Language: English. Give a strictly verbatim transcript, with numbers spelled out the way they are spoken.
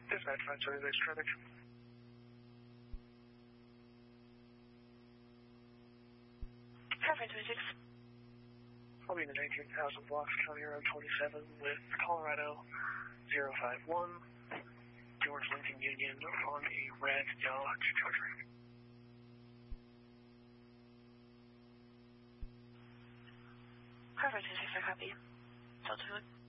Dispatch five seventy-six traffic. five twenty-six. I'll be in the nineteenth thousand blocks, County Road twenty-seven with Colorado zero five one, George Lincoln Union on a red Dodge Charger. five twenty-six, I copy. Delta one.